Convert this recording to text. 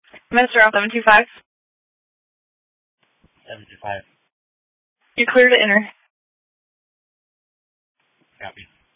Minister on 725. 725. You're clear to enter. Copy.